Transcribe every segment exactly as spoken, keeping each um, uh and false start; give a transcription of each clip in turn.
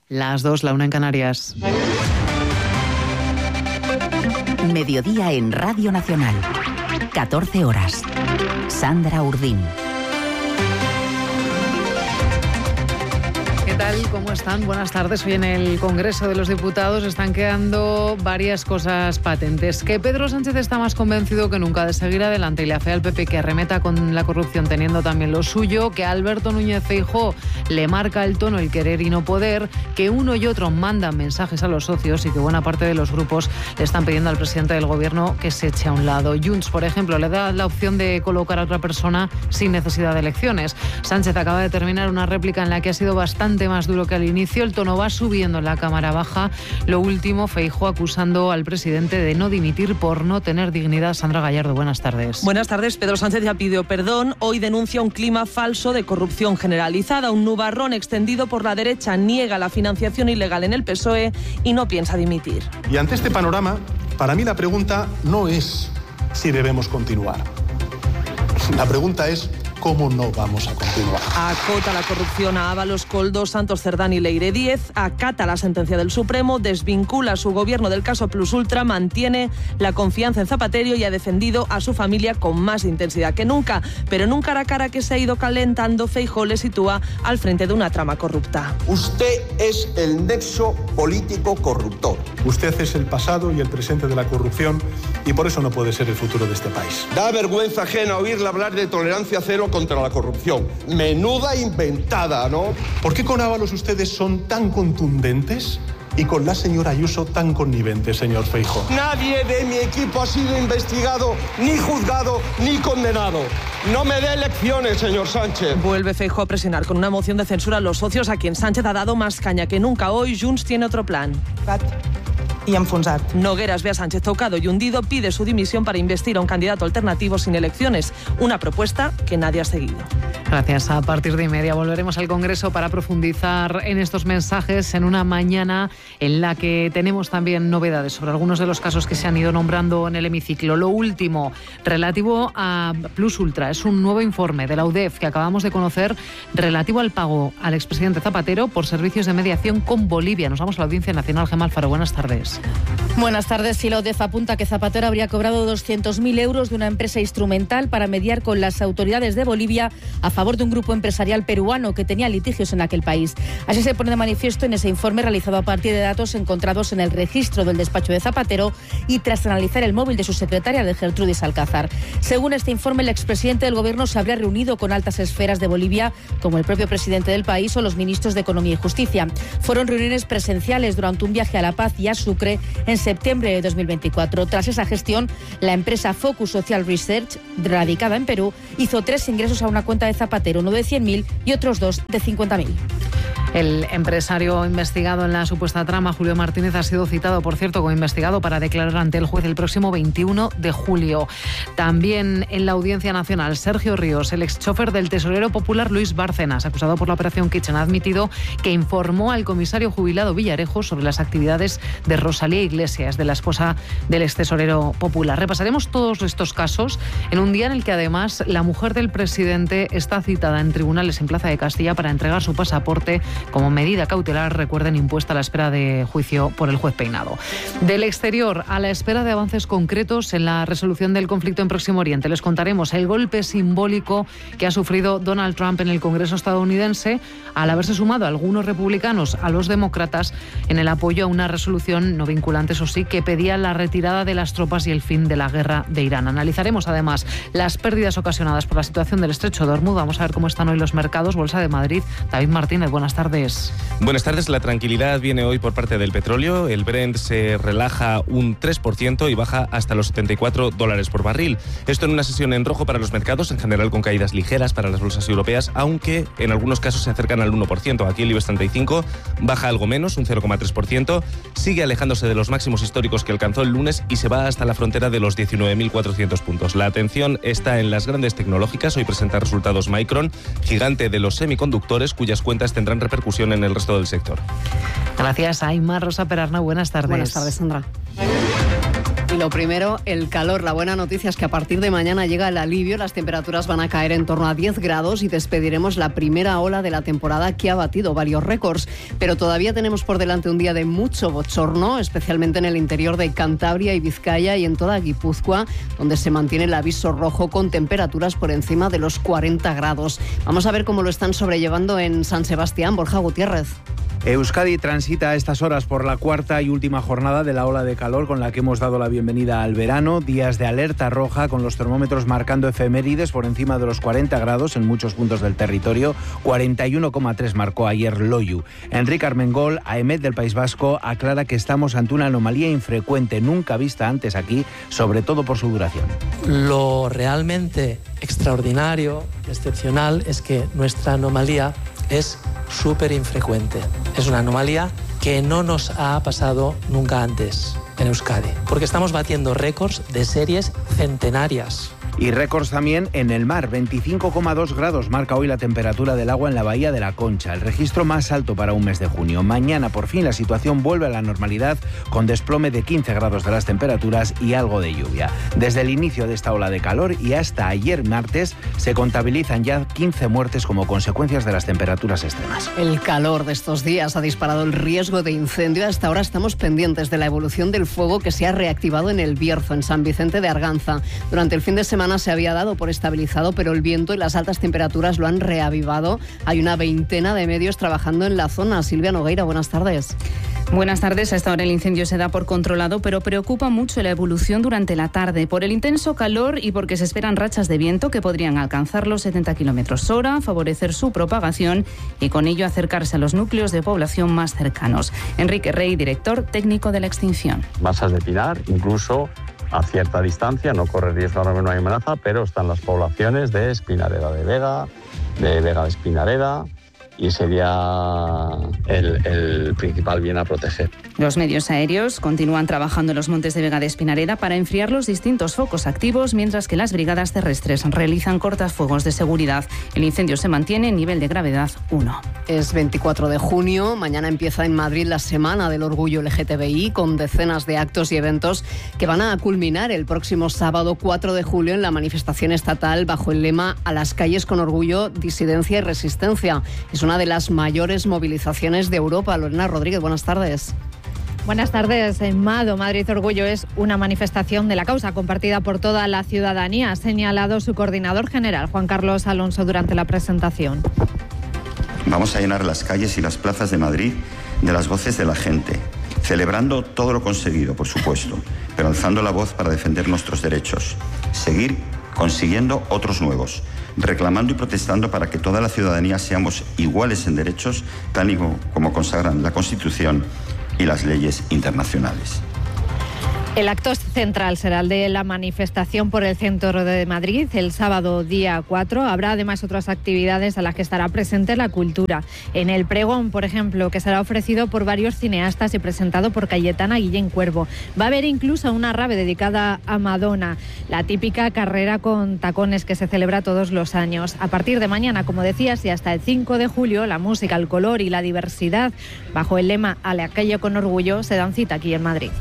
Las dos, la una en Canarias. Mediodía en Radio Nacional. catorce horas. Sandra Urdín. ¿Qué tal? ¿Cómo están? Buenas tardes. Hoy en el Congreso de los Diputados están quedando varias cosas patentes. Que Pedro Sánchez está más convencido que nunca de seguir adelante y le afea al P P que arremeta con la corrupción teniendo también lo suyo. Que Alberto Núñez Feijóo le marca el tono el querer y no poder. Que uno y otro mandan mensajes a los socios y que buena parte de los grupos le están pidiendo al presidente del gobierno que se eche a un lado. Junts, por ejemplo, le da la opción de colocar a otra persona sin necesidad de elecciones. Sánchez acaba de terminar una réplica en la que ha sido bastante más duro que al inicio. El tono va subiendo en la Cámara Baja. Lo último, Feijóo acusando al presidente de no dimitir por no tener dignidad. Sandra Gallardo, buenas tardes. Buenas tardes. Pedro Sánchez ya pidió perdón. Hoy denuncia un clima falso de corrupción generalizada. Un nubarrón extendido por la derecha niega la financiación ilegal en el P S O E y no piensa dimitir. Y ante este panorama, para mí la pregunta no es si debemos continuar. La pregunta es ¿cómo no vamos a continuar? Acota la corrupción a Ábalos, Koldo, Santos Cerdán y Leire Díez, acata la sentencia del Supremo, desvincula a su gobierno del caso Plus Ultra, mantiene la confianza en Zapatero y ha defendido a su familia con más intensidad que nunca. Pero en un cara a cara que se ha ido calentando, Feijóo le sitúa al frente de una trama corrupta. Usted es el nexo político corruptor. Usted es el pasado y el presente de la corrupción y por eso no puede ser el futuro de este país. Da vergüenza ajena oírle hablar de tolerancia cero contra la corrupción. Menuda inventada, ¿no? ¿Por qué con Ábalos ustedes son tan contundentes y con la señora Ayuso tan conniventes, señor Feijóo? Nadie de mi equipo ha sido investigado, ni juzgado, ni condenado. No me dé lecciones, señor Sánchez. Vuelve Feijóo a presionar con una moción de censura a los socios a quien Sánchez ha dado más caña que nunca. Hoy Junts tiene otro plan. Cat. Y enfonsat. Nogueras ve a Sánchez tocado y hundido, pide su dimisión para investir a un candidato alternativo sin elecciones. Una propuesta que nadie ha seguido. Gracias. A partir de y media volveremos al Congreso para profundizar en estos mensajes en una mañana en la que tenemos también novedades sobre algunos de los casos que se han ido nombrando en el hemiciclo. Lo último, relativo a Plus Ultra, es un nuevo informe de la U D E F que acabamos de conocer relativo al pago al expresidente Zapatero por servicios de mediación con Bolivia. Nos vamos a la Audiencia Nacional. Gemma Alfaro, buenas tardes. Buenas tardes. Sí, la U D E F apunta que Zapatero habría cobrado doscientos mil euros de una empresa instrumental para mediar con las autoridades de Bolivia a favor de un grupo empresarial peruano que tenía litigios en aquel país. Así se pone de manifiesto en ese informe realizado a partir de datos encontrados en el registro del despacho de Zapatero y tras analizar el móvil de su secretaria, de Gertrudis Alcázar. Según este informe, el expresidente del gobierno se habría reunido con altas esferas de Bolivia, como el propio presidente del país o los ministros de Economía y Justicia. Fueron reuniones presenciales durante un viaje a La Paz y a Sucre en septiembre de dos mil veinticuatro. Tras esa gestión, la empresa Focus Social Research, radicada en Perú, hizo tres ingresos a una cuenta de Zapatero, uno de cien mil y otros dos de cincuenta mil. El empresario investigado en la supuesta trama, Julio Martínez, ha sido citado, por cierto, como investigado para declarar ante el juez el próximo veintiuno de julio. También en la Audiencia Nacional, Sergio Ríos, el exchofer del tesorero popular Luis Bárcenas, acusado por la Operación Kitchen, ha admitido que informó al comisario jubilado Villarejo sobre las actividades de Rosalía Iglesias, de la esposa del extesorero popular. Repasaremos todos estos casos en un día en el que además la mujer del presidente está citada en tribunales en Plaza de Castilla para entregar su pasaporte como medida cautelar, recuerden, impuesta a la espera de juicio por el juez Peinado. Del exterior, a la espera de avances concretos en la resolución del conflicto en Próximo Oriente, les contaremos el golpe simbólico que ha sufrido Donald Trump en el Congreso estadounidense al haberse sumado a algunos republicanos a los demócratas en el apoyo a una resolución no vinculante, eso sí, que pedía la retirada de las tropas y el fin de la guerra de Irán. Analizaremos además las pérdidas ocasionadas por la situación del Estrecho de Hormuz. Vamos a ver cómo están hoy los mercados. Bolsa de Madrid, David Martínez, buenas tardes. Buenas tardes. La tranquilidad viene hoy por parte del petróleo. El Brent se relaja un tres por ciento y baja hasta los setenta y cuatro dólares por barril. Esto en una sesión en rojo para los mercados, en general con caídas ligeras para las bolsas europeas, aunque en algunos casos se acercan al uno por ciento. Aquí el IBEX treinta y cinco baja algo menos, un cero coma tres por ciento. Sigue alejándose de los máximos históricos que alcanzó el lunes y se va hasta la frontera de los diecinueve mil cuatrocientos puntos. La atención está en las grandes tecnológicas. Hoy presenta resultados Micron, gigante de los semiconductores, cuyas cuentas tendrán repercusión en el resto del sector. Gracias, Aymar. Rosa Perarnau, buenas tardes. Buenas tardes, Sandra. Lo primero, el calor. La buena noticia es que a partir de mañana llega el alivio. Las temperaturas van a caer en torno a diez grados y despediremos la primera ola de la temporada que ha batido varios récords. Pero todavía tenemos por delante un día de mucho bochorno, especialmente en el interior de Cantabria y Vizcaya y en toda Guipúzcoa, donde se mantiene el aviso rojo con temperaturas por encima de los cuarenta grados. Vamos a ver cómo lo están sobrellevando en San Sebastián. Borja Gutiérrez. Euskadi transita a estas horas por la cuarta y última jornada de la ola de calor con la que hemos dado la bienvenida al verano. Días de alerta roja con los termómetros marcando efemérides por encima de los cuarenta grados en muchos puntos del territorio. cuarenta y uno coma tres marcó ayer Loiu. Enrique Armengol, A E M E T del País Vasco, aclara que estamos ante una anomalía infrecuente, nunca vista antes aquí, sobre todo por su duración. Lo realmente extraordinario, excepcional, es que nuestra anomalía es súper infrecuente. Es una anomalía que no nos ha pasado nunca antes en Euskadi, porque estamos batiendo récords de series centenarias. Y récords también en el mar. veinticinco coma dos grados marca hoy la temperatura del agua en la Bahía de la Concha, el registro más alto para un mes de junio. Mañana por fin la situación vuelve a la normalidad con desplome de quince grados de las temperaturas y algo de lluvia. Desde el inicio de esta ola de calor y hasta ayer martes se contabilizan ya quince muertes como consecuencias de las temperaturas extremas. El calor de estos días ha disparado el riesgo de incendio. Hasta ahora estamos pendientes de la evolución del fuego que se ha reactivado en El Bierzo, en San Vicente de Arganza. Durante el fin de semana se había dado por estabilizado, pero el viento y las altas temperaturas lo han reavivado. Hay una veintena de medios trabajando en la zona. Silvia Nogueira, buenas tardes. Buenas tardes. A esta hora el incendio se da por controlado, pero preocupa mucho la evolución durante la tarde por el intenso calor y porque se esperan rachas de viento que podrían alcanzar los setenta kilómetros hora, favorecer su propagación y con ello acercarse a los núcleos de población más cercanos. Enrique Rey, director técnico de la extinción. Masas de pinar, incluso a cierta distancia, no corre riesgo ahora que no hay amenaza, pero están las poblaciones de Espinareda de Vega, de Vega de Espinareda, y sería el, el principal bien a proteger. Los medios aéreos continúan trabajando en los montes de Vega de Espinareda para enfriar los distintos focos activos, mientras que las brigadas terrestres realizan cortafuegos de seguridad. El incendio se mantiene en nivel de gravedad uno. Es veinticuatro de junio, mañana empieza en Madrid la Semana del Orgullo L G T B I, con decenas de actos y eventos que van a culminar el próximo sábado cuatro de julio en la manifestación estatal bajo el lema "A las calles con orgullo, disidencia y resistencia". Es una de las mayores movilizaciones de Europa. Lorena Rodríguez, buenas tardes. Buenas tardes. En Mado, Madrid Orgullo es una manifestación de la causa compartida por toda la ciudadanía, ha señalado su coordinador general, Juan Carlos Alonso, durante la presentación. Vamos a llenar las calles y las plazas de Madrid de las voces de la gente, celebrando todo lo conseguido, por supuesto, pero alzando la voz para defender nuestros derechos, seguir consiguiendo otros nuevos, reclamando y protestando para que toda la ciudadanía seamos iguales en derechos, tal y como consagran la Constitución y las leyes internacionales. El acto central será el de la manifestación por el centro de Madrid el sábado día cuatro. Habrá además otras actividades a las que estará presente la cultura. En el pregón, por ejemplo, que será ofrecido por varios cineastas y presentado por Cayetana Guillén Cuervo. Va a haber incluso una rave dedicada a Madonna, la típica carrera con tacones que se celebra todos los años. A partir de mañana, como decías, y hasta el cinco de julio, la música, el color y la diversidad, bajo el lema "A la calle con orgullo", se dan cita aquí en Madrid.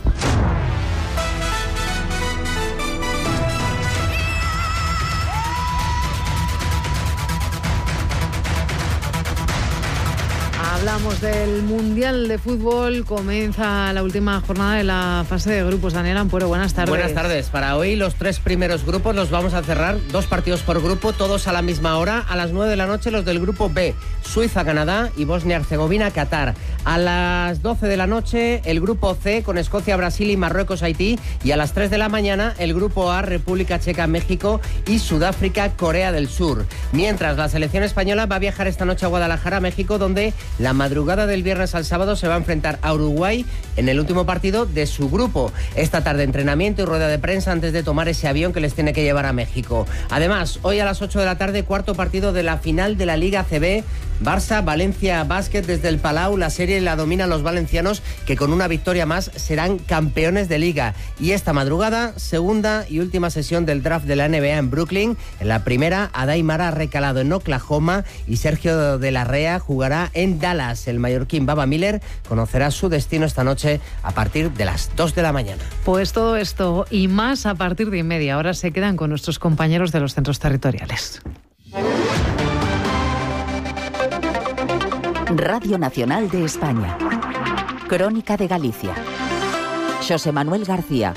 Hablamos del Mundial de Fútbol. Comienza la última jornada de la fase de grupos. Daniel Ampuero, buenas tardes. Buenas tardes. Para hoy los tres primeros grupos los vamos a cerrar. Dos partidos por grupo, todos a la misma hora. A las nueve de la noche los del grupo B. Suiza, Canadá y Bosnia-Herzegovina, Qatar. A las doce de la noche el grupo C con Escocia, Brasil y Marruecos, Haití. Y a las tres de la mañana el grupo A, República Checa, México y Sudáfrica, Corea del Sur. Mientras la selección española va a viajar esta noche a Guadalajara, México, donde la madrugada del viernes al sábado se va a enfrentar a Uruguay en el último partido de su grupo. Esta tarde entrenamiento y rueda de prensa antes de tomar ese avión que les tiene que llevar a México. Además, hoy a las ocho de la tarde, cuarto partido de la final de la Liga A C B Barça, Valencia Básquet desde el Palau. La serie la dominan los valencianos, que con una victoria más serán campeones de liga. Y esta madrugada, segunda y última sesión del draft de la N B A en Brooklyn. En la primera, Adai Mara ha recalado en Oklahoma y Sergio de la Rea jugará en Dallas. El mallorquín Baba Miller conocerá su destino esta noche a partir de las dos de la mañana. Pues todo esto y más a partir de media hora se quedan con nuestros compañeros de los centros territoriales. Radio Nacional de España. Crónica de Galicia. Xosé Manuel García.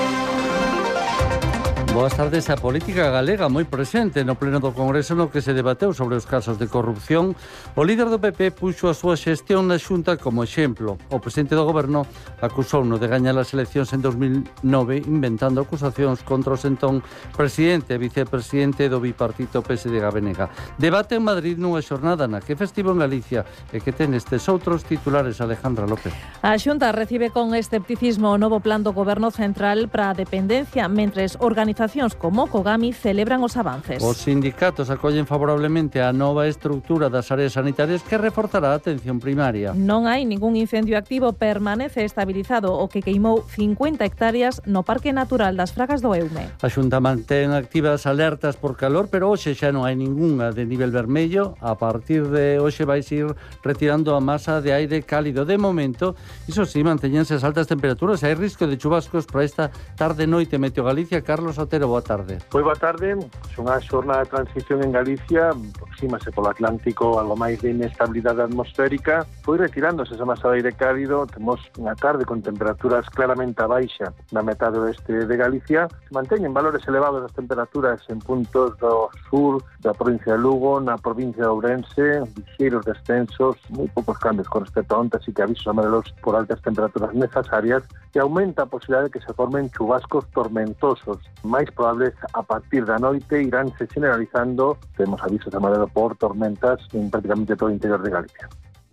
Boas tardes. A política galega moi presente no pleno do Congreso no que se debateu sobre os casos de corrupción. O líder do P P puxo a súa xestión na Xunta como exemplo. O presidente do Goberno acusouno de gañar as eleccións en dos mil nove inventando acusacións contra os entón presidente e vicepresidente do bipartito P S D Gabenega. Debate en Madrid nunha xornada na que festivo en Galicia e que ten estes outros titulares. Alejandra López. A Xunta recibe con escepticismo o novo plan do Goberno Central para a dependencia, mentres organizacións como Cogami celebran os avances. Os sindicatos acollen favorablemente a nova estrutura das áreas sanitarias que reforzará a atención primaria. Non hai ningún incendio activo, permanece estabilizado o que queimou cincuenta hectáreas no Parque Natural das Fragas do Eume. A Xunta mantén activas alertas por calor, pero hoxe xa non hai ningunha de nivel vermello. A partir de hoxe vais ir retirando a masa de aire cálido. De momento, iso sí, manteñense as altas temperaturas e hai risco de chubascos para esta tarde-noite. Meteo Galicia, Carlos Otero, boa tarde. Pois boa tarde, unha xornada de transición en Galicia, aproxímase polo Atlántico algo máis de inestabilidade atmosférica, foi retirándose esa masa de aire cálido, temos unha tarde con temperaturas claramente a baixa na metade oeste de Galicia, se manteñen valores elevados das temperaturas en puntos do sur da provincia de Lugo, na provincia de Ourense, lixeiros descensos, moi poucos cambios con respecto a onte, así que avisos amarelos por altas temperaturas necesarias, e aumenta a posibilidade de que se formen chubascos tormentosos, máis probables a partir da noite, iránse generalizando. Temos avisos amarelos por tormentas en prácticamente todo o interior de Galicia.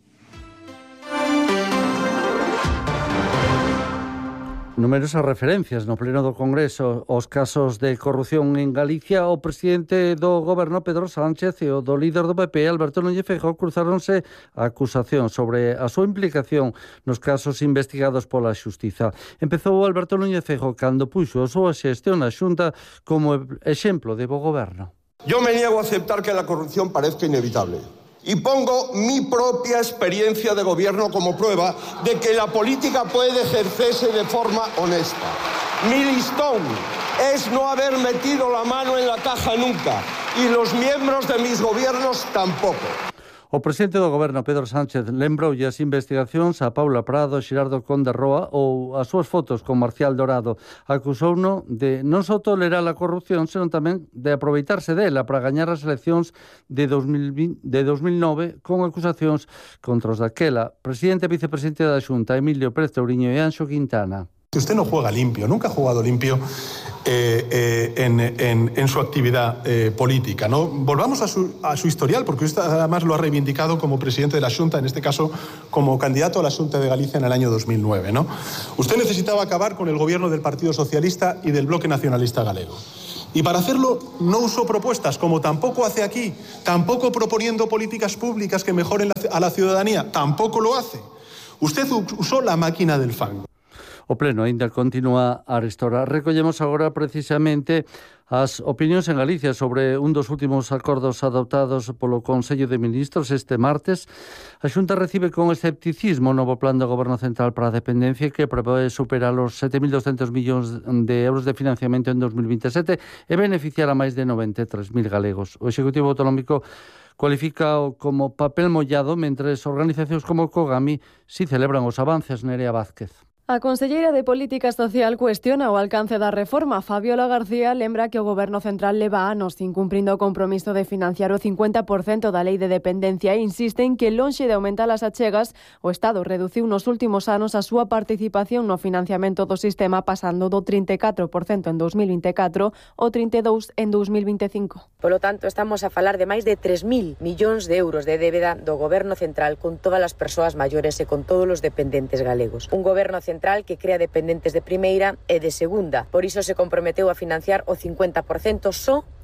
Numerosas referencias no pleno do Congreso aos casos de corrupción en Galicia. O presidente do Goberno, Pedro Sánchez, e o do líder do P P, Alberto Núñez Feijóo, cruzáronse acusacións sobre a súa implicación nos casos investigados pola Xustiza. Empezou Alberto Núñez Feijóo cando puxo a súa xestión na Xunta como exemplo de bo goberno. Yo me niego a aceptar que la corrupción parezca inevitable. Y pongo mi propia experiencia de gobierno como prueba de que la política puede ejercerse de forma honesta. Mi listón es no haber metido la mano en la caja nunca, y los miembros de mis gobiernos tampoco. O presidente do Goberno, Pedro Sánchez, lembroulle as investigacións a Paula Prado, Xerardo Conde Roa ou as súas fotos con Marcial Dorado. Acusouno de non só tolerar a corrupción, senón tamén de aproveitarse dela para gañar as eleccións de dos mil veinte, de dos mil nove con acusacións contra os daquela presidente e vicepresidente da Xunta, Emilio Pérez Touriño e Anxo Quintana. Que usted no juega limpio, nunca ha jugado limpio eh, eh, en, en, en su actividad eh, política, ¿no? Volvamos a su, a su historial, porque usted además lo ha reivindicado como presidente de la Xunta, en este caso como candidato a la Xunta de Galicia en el año dos mil nueve, ¿no? Usted necesitaba acabar con el gobierno del Partido Socialista y del Bloque Nacionalista Galego. Y para hacerlo no usó propuestas, como tampoco hace aquí, tampoco proponiendo políticas públicas que mejoren la, a la ciudadanía, tampoco lo hace. Usted usó la máquina del fango. O pleno ainda continúa a restaurar. Recollemos agora precisamente as opinións en Galicia sobre un dos últimos acordos adoptados polo Consello de Ministros este martes. A Xunta recibe con escepticismo o novo plan do Goberno Central para a dependencia que prevé superar os sete mil doscentos millóns de euros de financiamento en dos mil veintisiete e beneficiar a máis de noventa e tres mil galegos. O Executivo Autonómico cualifica como papel mollado, mentres organizacións como Cogami si celebran os avances. Nerea Vázquez. A conselleira de Política Social cuestiona o alcance da reforma. Fabiola García lembra que o Goberno Central leva anos incumprindo o compromiso de financiar o cincuenta por cento da Lei de Dependencia e insiste en que, lonxe de aumentar as achegas, o Estado reduciu nos últimos anos a súa participación no financiamento do sistema, pasando do trinta e catro por cento en dos mil vinte e catro ao trinta e dous por cento en dos mil vinte e cinco. Polo tanto, estamos a falar de máis de tres mil millóns de euros de débeda do Goberno Central con todas as persoas maiores e con todos os dependentes galegos. Un Goberno Central que crea dependentes de primeira e de segunda. Por iso se comprometeu a financiar o cincuenta por cento só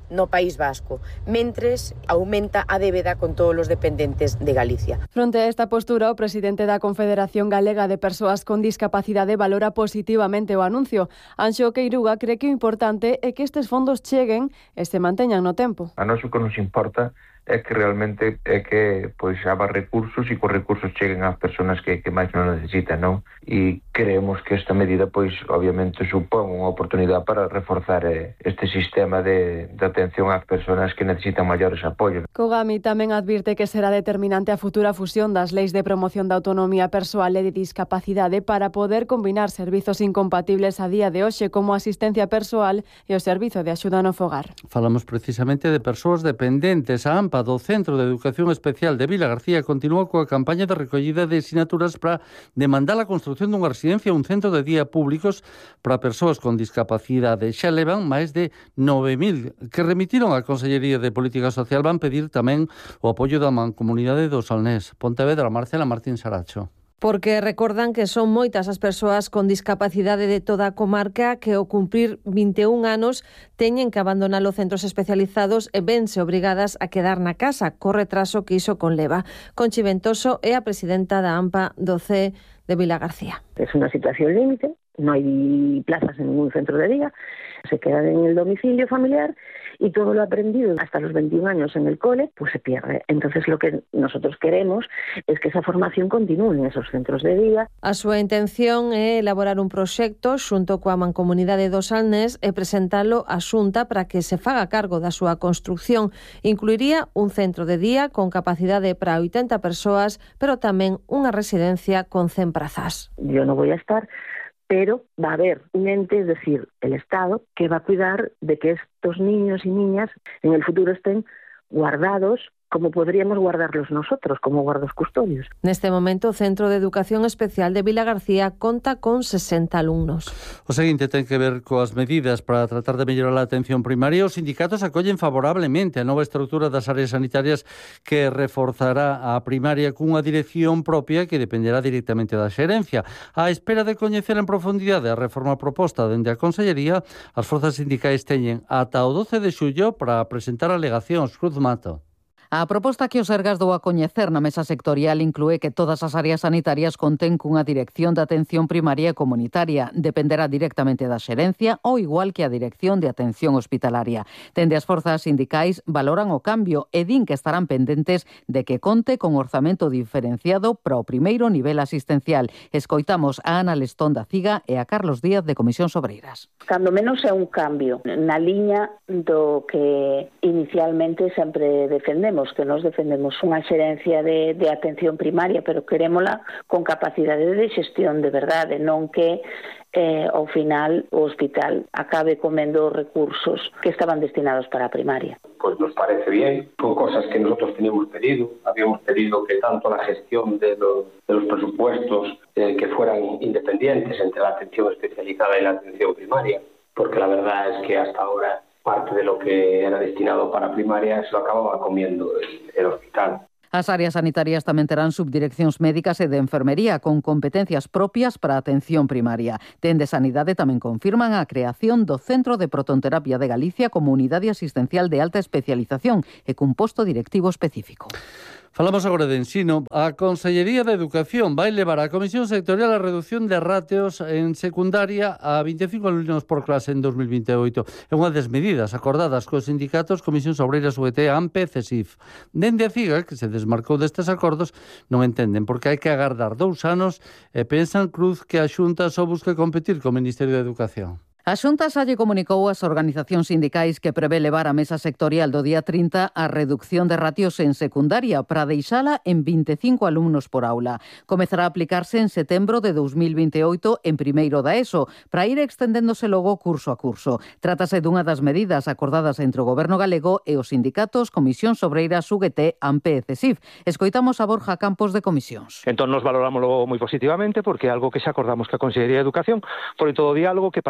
no País Vasco, mentres aumenta a débeda con todos os dependentes de Galicia. Fronte a esta postura, o presidente da Confederación Galega de Persoas con Discapacidade valora positivamente o anuncio. Anxo Queiruga cree que o importante é que estes fondos cheguen e se manteñan no tempo. A nós o que nos importa é que realmente é que pois haga recursos e que os recursos cheguen ás persoas que, que máis non necesitan, non? E creemos que esta medida, pois, obviamente, supón unha oportunidade para reforzar eh, este sistema de, de atención ás persoas que necesitan maiores apoios. Kogami tamén advirte que será determinante a futura fusión das leis de promoción da autonomía persoal e de discapacidade para poder combinar servizos incompatibles a día de hoxe como asistencia persoal e o servizo de axuda no fogar. Falamos precisamente de persoas dependentes. A AMPA do Centro de Educación Especial de Vila García continúa coa campaña de recollida de sinaturas para demandar a construción dunha residencia ou un centro de día públicos para persoas con discapacidade. Xa levan máis de nove mil que remitiron á Consellería de Política Social. Van pedir tamén o apoio da Mancomunidade do Salnés. Pontevedra, Marcela Martín Saracho. Porque recordan que son moitas as persoas con discapacidade de toda a comarca que ao cumprir vinte e un anos teñen que abandonar os centros especializados e vense obrigadas a quedar na casa, co retraso que iso conleva. Conchi Ventoso é a presidenta da AMPA do C de Vila García. Es una situación límite, no hay plazas en ningún centro de día, se quedan en el domicilio familiar y todo lo aprendido hasta los veintiún años en el cole, pues se pierde. Entonces lo que nosotros queremos es que esa formación continúe en esos centros de día. A súa intención é elaborar un proxecto xunto coa Mancomunidade do Salnés e presentalo á Xunta para que se faga cargo da súa construcción. Incluiría un centro de día con capacidade para oitenta persoas, pero tamén unha residencia con cen prazas. Yo no voy a estar, pero va a haber un ente, es decir, el Estado, que va a cuidar de que estos niños y niñas en el futuro estén guardados como podríamos guardarlos nosotros, como guardos custodios. Neste momento, o Centro de Educación Especial de Vila García conta con sesenta alumnos. O seguinte ten que ver coas medidas para tratar de mellorar a atención primaria. Os sindicatos acollen favorablemente a nova estrutura das áreas sanitarias que reforzará a primaria cunha dirección propia que dependerá directamente da xerencia. A espera de coñecer en profundidade a reforma proposta dende a Consellería, as forzas sindicais teñen ata o doce de xullo para presentar alegacións. Cruz Mato. A proposta que o Sergas dou a coñecer na mesa sectorial inclúe que todas as áreas sanitarias conten cunha dirección de atención primaria e comunitaria. Dependerá directamente da xerencia ou igual que a dirección de atención hospitalaria. Dende as forzas sindicais valoran o cambio e din que estarán pendentes de que conte con orzamento diferenciado para o primeiro nivel asistencial. Escoitamos a Ana Lestón da CIGA e a Carlos Díaz de Comisións Obreiras. Cando menos é un cambio na liña do que inicialmente sempre defendemos, que nos defendemos unha xerencia de, de atención primaria, pero querémola con capacidade de xestión de verdade, non que eh, ao final o hospital acabe comendo recursos que estaban destinados para a primaria. Pues nos parece bien, son cosas que nosotros teníamos pedido, habíamos pedido que tanto la gestión de los, de los presupuestos eh, que fueran independientes entre la atención especializada y la atención primaria, porque la verdad es que hasta ahora parte de lo que era destinado para primaria se lo acababa comiendo el, el hospital. As áreas sanitarias tamén terán subdireccións médicas e de enfermería con competencias propias para a atención primaria. Dende Sanidade tamén confirman a creación do Centro de Protonterapia de Galicia como unidade asistencial de alta especialización e cun posto directivo específico. Falamos agora de ensino. A Consellería de Educación vai levar á Comisión Sectorial a reducción de ratios en secundaria a vinte e cinco alumnos por clase en dos mil vinte e oito. É unha das medidas acordadas cos sindicatos Comisións Obreiras U E T, AMPE e CESIF. Dende a CIGA, que se desmarcou destes acordos, non entenden porque hai que agardar dous anos e pensan, Cruz, que a Xunta só busca competir co Ministerio de Educación. A Xunta xa lle comunicou ás organizacións sindicais que prevé levar a mesa sectorial do día trinta a reducción de ratios en secundaria para deixala en vinte e cinco alumnos por aula. Comezará a aplicarse en setembro de dos mil vinte e oito en primeiro da ESO, para ir extendéndose logo curso a curso. Trátase dunha das medidas acordadas entre o Goberno galego e os sindicatos Comisións Obreiras, U G T, AMPE e CESIF. Escoitamos a Borja Campos de Comisións. Entón nos valorámoslo moi positivamente porque é algo que xa acordamos que a Consellería de Educación, por todo o diálogo que pasaría ahora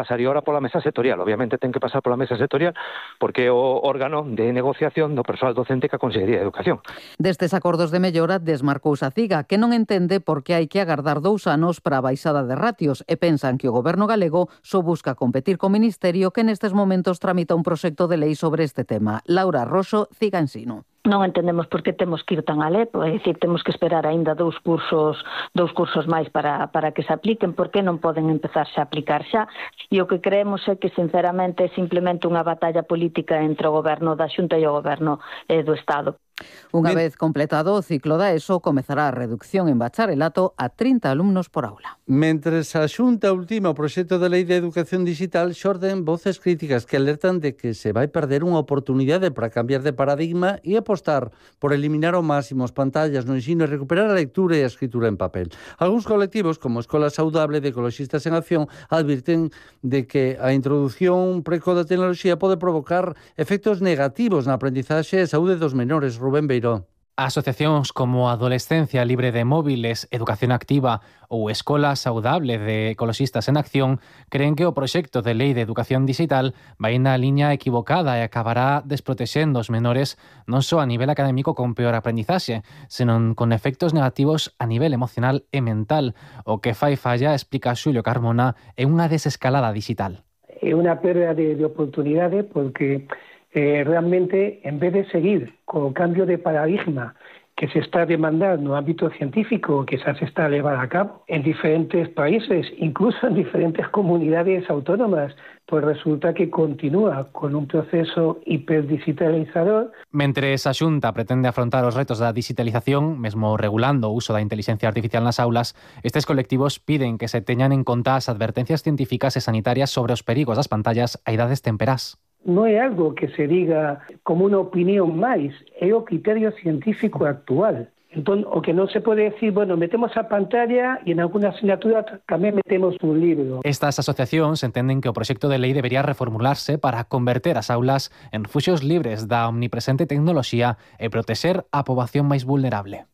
pola mesa sectorial, obviamente ten que pasar pola mesa sectorial porque é o órgano de negociación do persoal docente que a Consellería de Educación. Destes acordos de mellora desmarcouse a CIGA, que non entende por que hai que agardar dous anos para a baixada de ratios e pensan que o Goberno galego só busca competir co Ministerio que nestes momentos tramita un proxecto de lei sobre este tema. Laura Roxo, CIGA Ensino. Non entendemos por que temos que ir tan alé, é dicir, temos que esperar aínda dous cursos, dous cursos máis para, para que se apliquen, por que non poden empezarse a aplicar xa? E o que creemos é que, sinceramente, é simplemente unha batalla política entre o Goberno da Xunta e o Goberno eh, do Estado. Unha vez completado o ciclo da ESO, comezará a reducción en bacharelato a trinta alumnos por aula. Mentres a Xunta ultima o proxecto de lei de educación digital, xorden voces críticas que alertan de que se vai perder unha oportunidade para cambiar de paradigma e apostar por eliminar ao máximo as pantallas no ensino e recuperar a lectura e a escritura en papel. Algúns colectivos, como Escola Saudable de Ecologistas en Acción, advirten de que a introducción precoz da tecnoloxía pode provocar efectos negativos na aprendizaxe e saúde dos menores. Rubén Beiró. Asociacións como Adolescencia Libre de Móviles, Educación Activa ou Escola Saudable de Ecologistas en Acción creen que o proxecto de lei de educación digital vai na liña equivocada e acabará desprotexendo os menores non só a nivel académico con peor aprendizaxe, senón con efectos negativos a nivel emocional e mental. O que fai falla, explica Xulio Carmona, é unha desescalada digital. É unha perda de, de oportunidade porque Eh, realmente, en vez de seguir co cambio de paradigma que se está a demandar no ámbito científico, que xa se está a levar a cabo en diferentes países, incluso en diferentes comunidades autónomas, pois resulta que continúa con un proceso hiperdigitalizador. Mentres a Xunta pretende afrontar os retos da digitalización, mesmo regulando o uso da inteligencia artificial nas aulas, estes colectivos piden que se teñan en conta as advertencias científicas e sanitarias sobre os perigos das pantallas a idades temperás. Non é algo que se diga como unha opinión máis, é o criterio científico actual. Entón, o que non se pode decir, bueno, metemos a pantalla e en alguna asignatura tamén metemos un libro. Estas asociacións entenden que o proxecto de lei debería reformularse para converter as aulas en refuxios libres da omnipresente tecnoloxía e protexer a poboación máis vulnerable.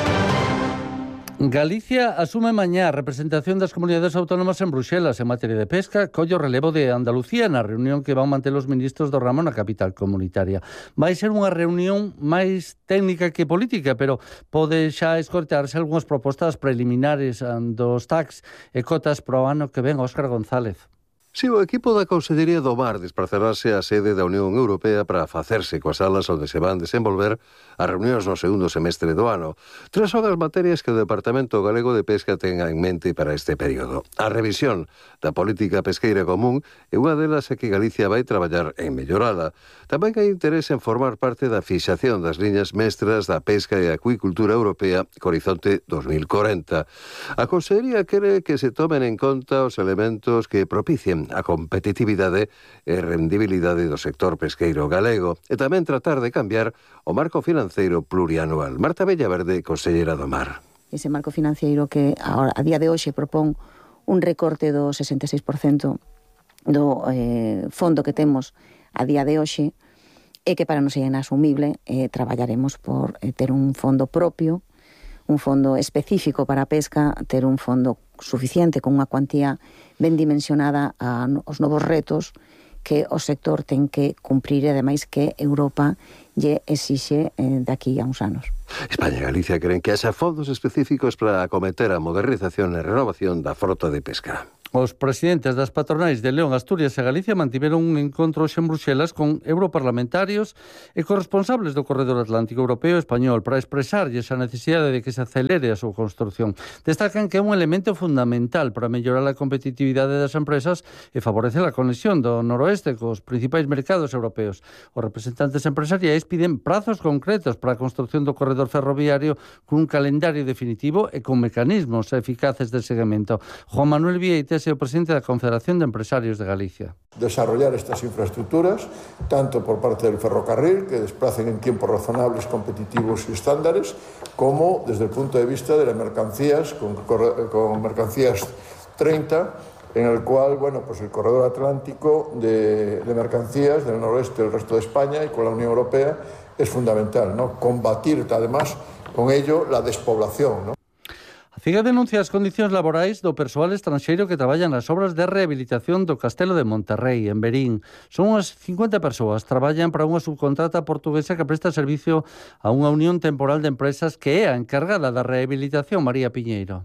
Galicia asume mañá a representación das comunidades autónomas en Bruxelas en materia de pesca, collo relevo de Andalucía na reunión que van manter os ministros do ramo na capital comunitaria. Vai ser unha reunión máis técnica que política, pero pode xa escoitarse algunhas propostas preliminares dos tax e cotas para o ano que ven. Óscar González. Si o equipo da Consellería do Mar desplazarase á sede da Unión Europea para facerse coas salas onde se van desenvolver as reunións no segundo semestre do ano. Tres son as materias que o Departamento Galego de Pesca ten en mente para este período. A revisión da política pesqueira común é unha delas a que Galicia vai traballar en mellorala. Tamén hai interés en formar parte da fixación das liñas mestras da pesca e acuicultura europea co horizonte dos mil corenta. A Consellería quere que se tomen en conta os elementos que propicien a competitividade e rendibilidade do sector pesqueiro galego e tamén tratar de cambiar o marco financeiro plurianual. Marta Bellaverde, consellera do Mar. Ese marco financeiro que a, a día de hoxe propón un recorte do sesenta e seis por cento do eh, fondo que temos a día de hoxe e que para non ser inasumible eh, traballaremos por eh, ter un fondo propio, un fondo específico para a pesca, ter un fondo suficiente con unha cuantía ben dimensionada aos novos retos que o sector ten que cumprir e ademais que Europa lle exixe eh, daqui a uns anos. España e Galicia creen que haxa fondos específicos para acometer a modernización e renovación da frota de pesca. Os presidentes das patronais de León, Asturias e Galicia mantiveron un encontro en Bruxelas con europarlamentarios e corresponsables do Corredor Atlántico Europeo e Español para expresarlles a necesidade de que se acelere a súa construción. Destacan que é un elemento fundamental para mellorar a competitividade das empresas e favorecer a conexión do noroeste cos principais mercados europeos. Os representantes empresariais piden prazos concretos para a construción do corredor ferroviario cun calendario definitivo e con mecanismos eficaces de seguimento. Juan Manuel Vieites é o presidente da Confederación de Empresarios de Galicia. Desarrollar estas infraestructuras, tanto por parte del ferrocarril, que desplacen en tiempos razonables, competitivos y estándares, como desde el punto de vista de las mercancías, con, con mercancías treinta, en el cual, bueno, pues el corredor atlántico de, de mercancías del noroeste del resto de España y con la Unión Europea es fundamental, ¿no? Combatir, además, con ello la despoblación, ¿no? A CIGA denuncia as condicións laborais do persoal estranxeiro que traballa nas obras de rehabilitación do Castelo de Monterrey, en Verín. Son unhas cincuenta persoas, traballan para unha subcontrata portuguesa que presta servicio a unha unión temporal de empresas que é a encargada da rehabilitación, María Piñeiro.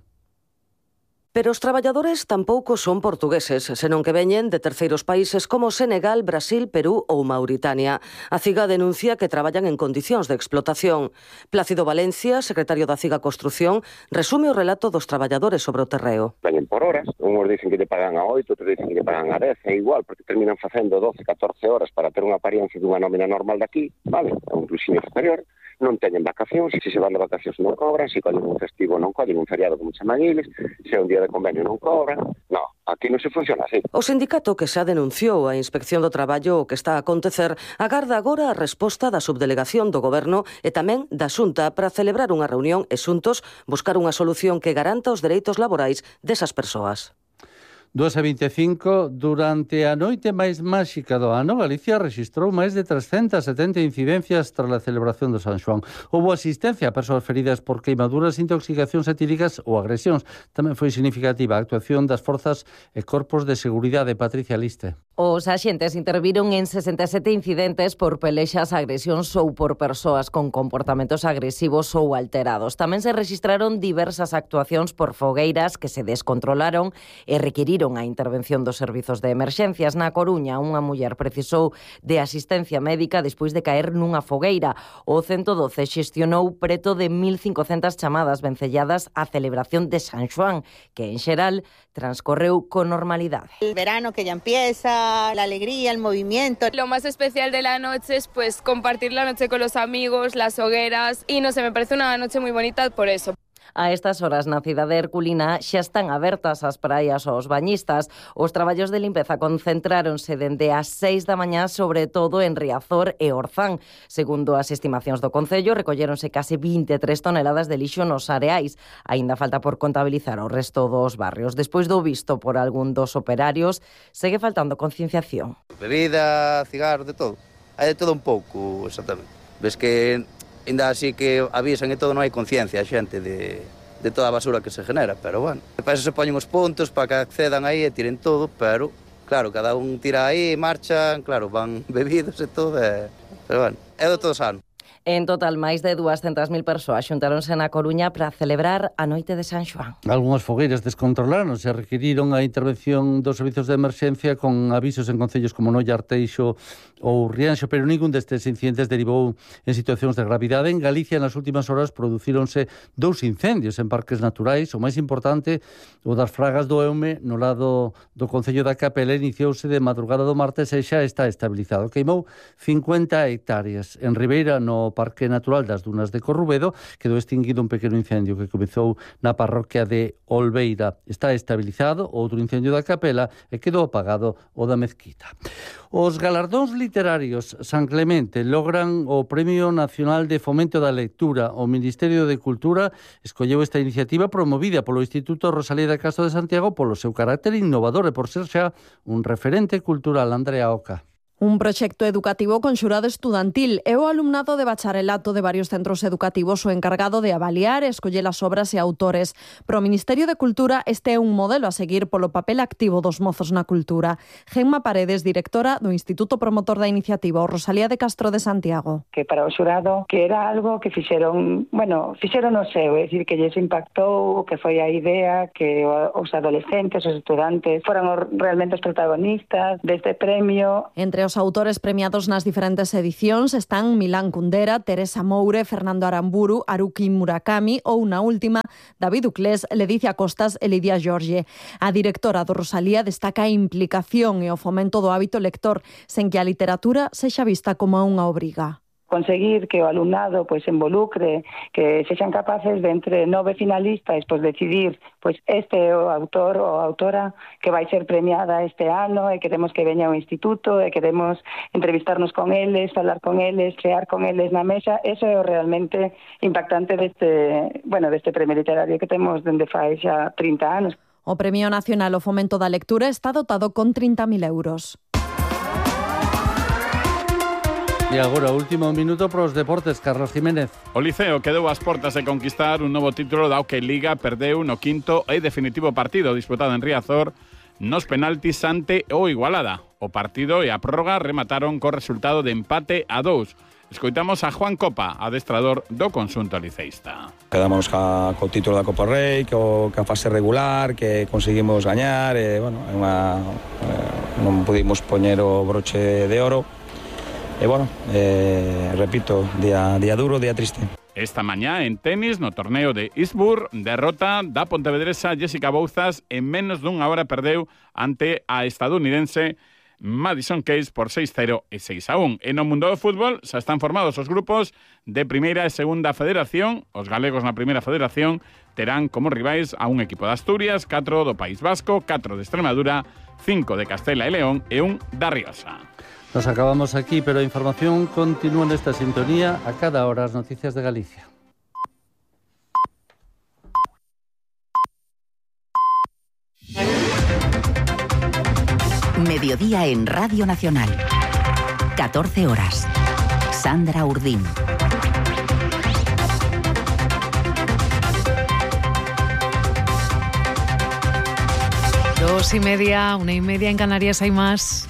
Pero os traballadores tampouco son portugueses, senón que veñen de terceiros países como Senegal, Brasil, Perú ou Mauritania. A CIGA denuncia que traballan en condicións de explotación. Plácido Valencia, secretario da CIGA Construción, resume o relato dos traballadores sobre o terreo. Veñen por horas, uns dicen que lle pagan a oito, outros dicen que pagan a dez, é igual, porque terminan facendo doce, catorce horas para ter unha apariencia dunha nómina normal daqui, vale, é un inclusive superior. Non teñen vacacións, se se van de vacacións non cobran, se collen un festivo non collen un feriado como chaman eles, se é un día de convenio non cobran. No, aquí non se funciona así. O sindicato que xa denunciou a Inspección do Traballo o que está a acontecer agarda agora a resposta da subdelegación do Goberno e tamén da Xunta para celebrar unha reunión e xuntos buscar unha solución que garanta os dereitos laborais desas persoas. dúas e vinte e cinco, durante a noite máis máxica do ano, Galicia rexistrou máis de trescentas e setenta incidencias tras a celebración do San Xoán. Houbo asistencia a persoas feridas por queimaduras, intoxicacións etílicas ou agresións. Tamén foi significativa a actuación das forzas e corpos de seguridade. Patricia Liste. Os axentes interviron en sesenta e sete incidentes por pelexas, agresións ou por persoas con comportamentos agresivos ou alterados. Tamén se registraron diversas actuacións por fogueiras que se descontrolaron e requiriron a intervención dos servizos de emerxencias. Na Coruña, unha muller precisou de asistencia médica despois de caer nunha fogueira. O ciento doce xestionou preto de mil cincocentas chamadas vencelladas á celebración de San Xoán, que en xeral transcorreu con normalidade. El verano que ya empieza, la alegría, el movimiento. Lo más especial de la noche es pues compartir la noche con los amigos, las hogueras, y no sé, me parece una noche muy bonita por eso. A estas horas na cidade herculina xa están abertas as praias aos bañistas. Os traballos de limpeza concentráronse dende as seis da mañá, sobre todo en Riazor e Orzán. Segundo as estimacións do Concello, recolléronse case vinte e tres toneladas de lixo nos areais. Aínda falta por contabilizar o resto dos barrios. Despois do visto por algún dos operarios, segue faltando concienciación. Bebida, cigarro, de todo. Hai de todo un pouco, exactamente. Ves que ainda así que avisan e todo, non hai conciencia a xente de, de toda a basura que se genera, pero bueno. Para eso se poñen os puntos para que accedan aí e tiren todo, pero claro, cada un tira aí, marchan, claro, van bebidos e todo, e, pero bueno, é do todo sano. En total, máis de duascentas mil persoas xuntaronse na Coruña para celebrar a noite de San Xoán. Algúnas fogueiras descontrolaron e requiriron a intervención dos servizos de emerxencia con avisos en concellos como Noia, Arteixo ou Rianxo, pero ningún destes incidentes derivou en situacións de gravidade. En Galicia, nas últimas horas, producíronse dous incendios en parques naturais. O máis importante, o das Fragas do Eume, no lado do concello da Capela, iniciouse de madrugada do martes e xa está estabilizado. Queimou cincuenta hectáreas. En Ribeira, no Parque Natural das Dunas de Corrubedo, quedou extinguido un pequeno incendio que comezou na parroquia de Olveira. Está estabilizado outro incendio da Capela e quedou apagado o da Mezquita. Os galardóns literarios San Clemente logran o Premio Nacional de Fomento da Lectura. O Ministerio de Cultura escolleu esta iniciativa promovida polo Instituto Rosalía de Castro de Santiago polo seu carácter innovador e por ser xa un referente cultural. Andrea Oca. Un proxecto educativo con xurado estudantil e o alumnado de bacharelato de varios centros educativos o encargado de avaliar e escoller as obras e autores. Pro Ministerio de Cultura este é un modelo a seguir polo papel activo dos mozos na cultura. Gemma Paredes, directora do Instituto Promotor da Iniciativa, o Rosalía de Castro de Santiago. Que para o xurado que era algo que fixeron, bueno, fixeron o seu, é dicir, que lles impactou, que foi a idea que os adolescentes, os estudantes, foran realmente os protagonistas deste premio. Entre os autores premiados nas diferentes edicións están Milán Kundera, Teresa Moure, Fernando Aramburu, Haruki Murakami ou, na última, David Uclés, Ledicia Costas e Lidia Jorge. A directora do Rosalía destaca a implicación e o fomento do hábito lector, sen que a literatura sexa vista como unha obriga. Conseguir que o alumnado pois involucre, que sexan capaces de entre nove finalistas pois decidir pois este é o autor ou autora que vai ser premiada este ano e queremos que veña ao instituto e queremos entrevistarnos con eles, falar con eles, crear con eles na mesa. Eso é o realmente impactante deste, bueno, deste premio literario que temos dende fai xa trinta anos. O Premio Nacional ao Fomento da Lectura está dotado con trinta mil euros. E agora, último minuto para os deportes, Carlos Jiménez. O Liceo quedou ás portas de conquistar un novo título da Hockey Liga, perdeu no quinto e definitivo partido disputado en Riazor nos penaltis ante o Igualada. O partido e a prórroga remataron co resultado de empate a dous. Escoitamos a Juan Copa, adestrador do conxunto liceísta. Quedamos ca, co título da Copa Rei, co, ca fase regular, que conseguimos gañar, e, bueno, é unha, eh, non pudimos poñer o broche de oro. E, bueno, eh, repito, día, día duro, día triste. Esta mañá en tenis, no torneo de Eastbourne, derrota da pontevedresa Jessica Bouzas en menos dunha hora perdeu ante a estadounidense Madison Keys por seis cero e seis a un. En o mundo do fútbol xa están formados os grupos de primeira e segunda federación. Os galegos na primeira federación terán como rivais a un equipo de Asturias, catro do País Vasco, catro de Extremadura, cinco de Castela e León e un da Rioxa. Nos acabamos aquí, pero a información continúa nesta sintonía a cada hora, as noticias de Galicia. Mediodía en Radio Nacional. catorce horas. Sandra Urdín. Dos y media, una y media en Canarias hay más.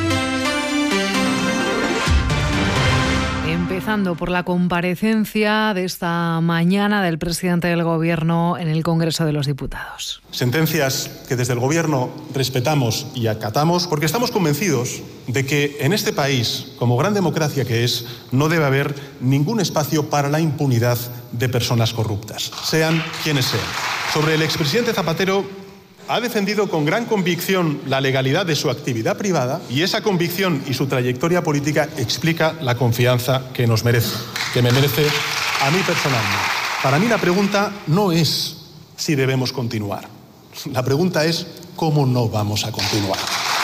Empezando por la comparecencia de esta mañana del presidente del Gobierno en el Congreso de los Diputados. Sentencias que desde el Gobierno respetamos y acatamos porque estamos convencidos de que en este país, como gran democracia que es, no debe haber ningún espacio para la impunidad de personas corruptas, sean quienes sean. Sobre el expresidente Zapatero, ha defendido con gran convicción la legalidad de su actividad privada y esa convicción y su trayectoria política explica la confianza que nos merece, que me merece a mí personalmente. Para mí la pregunta no es si debemos continuar. La pregunta es cómo no vamos a continuar.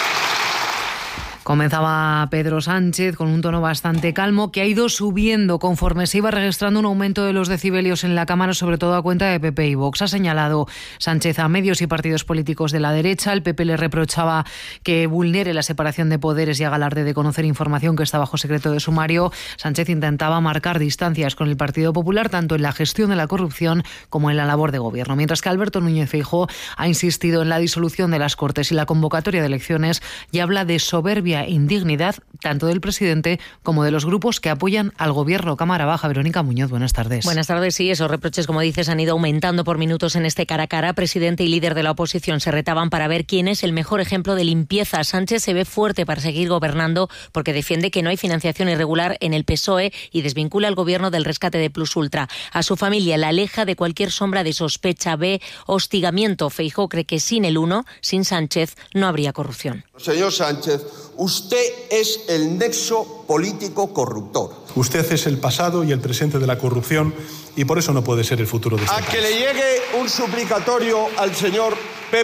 Comenzaba Pedro Sánchez con un tono bastante calmo que ha ido subiendo conforme se iba registrando un aumento de los decibelios en la Cámara, sobre todo a cuenta de P P y Vox. Ha señalado Sánchez a medios y partidos políticos de la derecha. El P P le reprochaba que vulnere la separación de poderes y haga alarde de conocer información que está bajo secreto de sumario. Sánchez intentaba marcar distancias con el Partido Popular tanto en la gestión de la corrupción como en la labor de gobierno. Mientras que Alberto Núñez Feijóo ha insistido en la disolución de las Cortes y la convocatoria de elecciones y habla de soberbia e indignidad tanto del presidente como de los grupos que apoyan al gobierno. Cámara Baja, Verónica Muñoz, buenas tardes. Buenas tardes, sí, esos reproches, como dices, han ido aumentando por minutos en este cara a cara. Presidente y líder de la oposición se retaban para ver quién es el mejor ejemplo de limpieza. Sánchez se ve fuerte para seguir gobernando porque defiende que no hay financiación irregular en el P S O E y desvincula al gobierno del rescate de Plus Ultra. A su familia la aleja de cualquier sombra de sospecha, ve hostigamiento. Feijóo cree que sin el uno, sin Sánchez, no habría corrupción. Señor Sánchez, usted es el nexo político corruptor. Usted es el pasado y el presente de la corrupción y por eso no puede ser el futuro de este A país. que le llegue un suplicatorio al señor P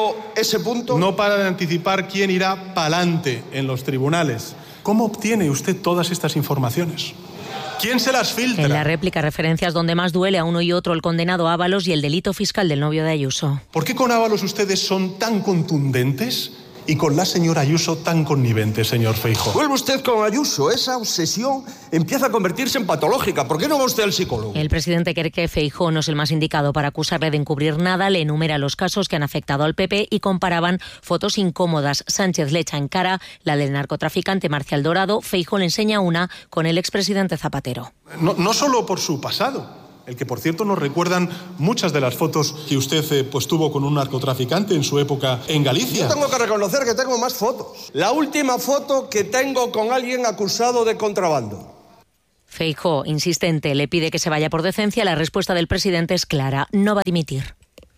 S. No para de anticipar quién irá pa'lante en los tribunales. ¿Cómo obtiene usted todas estas informaciones? ¿Quién se las filtra? En la réplica, referencias donde más duele a uno y otro: el condenado Ábalos y el delito fiscal del novio de Ayuso. ¿Por qué con Ábalos ustedes son tan contundentes y con la señora Ayuso tan connivente, señor Feijóo? Vuelve usted con Ayuso. Esa obsesión empieza a convertirse en patológica. ¿Por qué no va usted al psicólogo? El presidente cree que Feijóo no es el más indicado para acusarle de encubrir nada. Le enumera los casos que han afectado al P P y comparaban fotos incómodas. Sánchez le echa en cara la del narcotraficante Marcial Dorado. Feijóo le enseña una con el expresidente Zapatero. No, no solo por su pasado, el que, por cierto, nos recuerdan muchas de las fotos que usted eh, pues, tuvo con un narcotraficante en su época en Galicia. Yo tengo que reconocer que tengo más fotos. La última foto que tengo con alguien acusado de contrabando. Feijóo, insistente, le pide que se vaya por decencia. La respuesta del presidente es clara: no va a dimitir.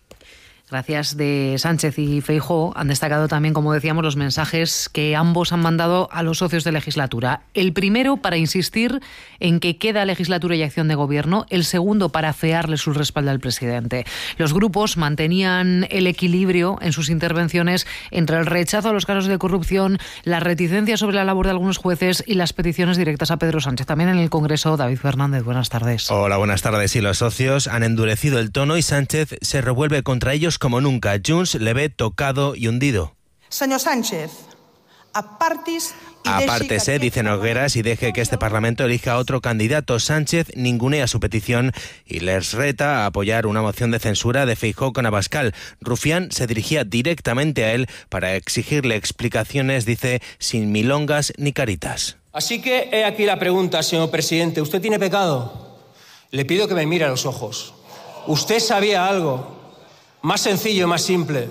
Gracias de Sánchez y Feijóo han destacado también, como decíamos, los mensajes que ambos han mandado a los socios de legislatura. El primero para insistir en que queda legislatura y acción de gobierno. El segundo para afearle su respaldo al presidente. Los grupos mantenían el equilibrio en sus intervenciones entre el rechazo a los casos de corrupción, la reticencia sobre la labor de algunos jueces y las peticiones directas a Pedro Sánchez. También en el Congreso, David Fernández, buenas tardes. Hola, buenas tardes. Y los socios han endurecido el tono y Sánchez se revuelve contra ellos como nunca. Junts le ve tocado y hundido. Senyor Sánchez, apartis Apártese, dice Nogueras, y deje que este Parlamento elija a otro candidato. Sánchez ningunea su petición y les reta a apoyar una moción de censura de Feijóo con Abascal. Rufián se dirigía directamente a él para exigirle explicaciones, dice, sin milongas ni caritas. Así que he aquí la pregunta, señor presidente. ¿Usted tiene pecado? Le pido que me mire a los ojos. ¿Usted sabía algo? Más sencillo y más simple.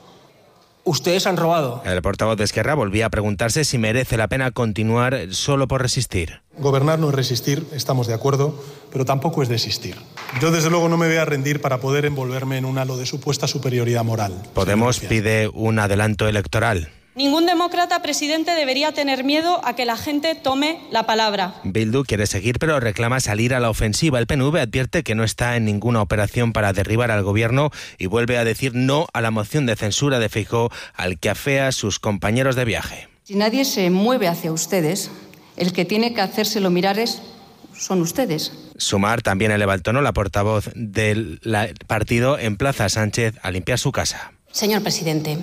Ustedes han robado. El portavoz de Esquerra volvía a preguntarse si merece la pena continuar solo por resistir. Gobernar no es resistir, estamos de acuerdo, pero tampoco es desistir. Yo desde luego no me voy a rendir para poder envolverme en un halo de supuesta superioridad moral. Podemos pide un adelanto electoral. Ningún demócrata, presidente, debería tener miedo a que la gente tome la palabra. Bildu quiere seguir, pero reclama salir a la ofensiva. El P N V advierte que no está en ninguna operación para derribar al gobierno y vuelve a decir no a la moción de censura de Feijóo, al que afea a sus compañeros de viaje. Si nadie se mueve hacia ustedes, el que tiene que hacérselo mirar es, son ustedes. Sumar también eleva el tono. La portavoz del partido emplaza a Sánchez a limpiar su casa. Señor presidente,